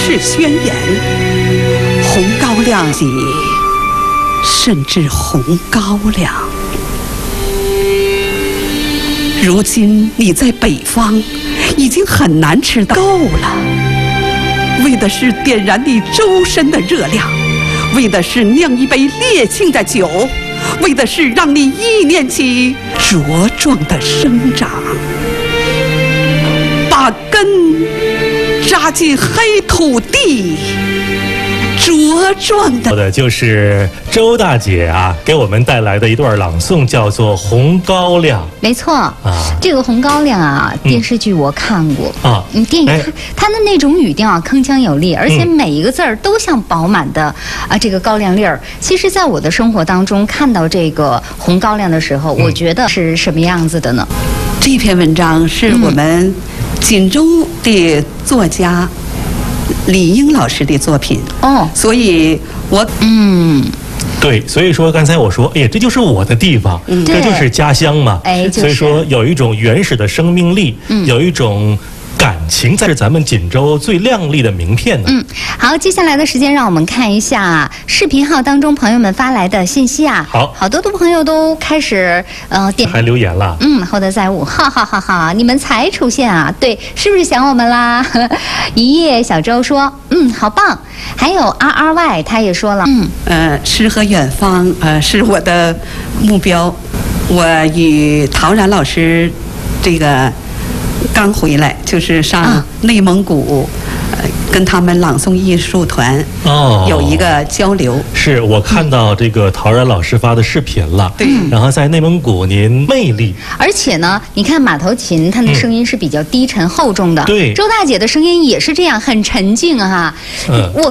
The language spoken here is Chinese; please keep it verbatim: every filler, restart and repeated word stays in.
誓宣言，红高粱喜，甚至红高粱。如今你在北方，已经很难吃到够了。为的是点燃你周身的热量，为的是酿一杯烈性的酒，为的是让你意念起茁壮的生长，把根扎进黑土地，茁壮的。 好的，就是周大姐啊给我们带来的一段朗诵，叫做《红高粱》。 没错啊， 这个《红高粱》啊，电视剧我看过啊， 嗯，电影哎它的那种语调啊，铿锵有力，而且嗯每一个字儿都像饱满的啊这个高粱粒儿。其实，在我的生活当中，看到这个红高粱的时候，我觉得是什么样子的呢？ 这篇文章是我们锦州的作家李英老师的作品哦， 所以我嗯。 对，所以说刚才我说，哎呀，这就是我的地方， 嗯这就是家乡嘛。 哎就是所以说有一种原始的生命力， 嗯有一种感情，才是咱们锦州最亮丽的名片呢。 嗯，好，接下来的时间让我们看一下视频号当中朋友们发来的信息啊。 好好多的朋友都开始呃点还留言了。 嗯，厚德载物，哈哈哈哈！你们才出现啊？对，是不是想我们啦？一夜小周说，嗯，好棒。还有 R R Y 他也说了，嗯， 呃，诗和远方呃是我的目标。我与陶然老师这个刚回来，就是上啊内蒙古，呃，跟他们朗诵艺术团哦有一个交流。 是我看到这个陶然老师发的视频了， 对然后在内蒙古您魅力， 而且呢，你看马头琴，它的声音是比较低沉厚重的， 对周大姐的声音也是这样，很沉静哈、 嗯我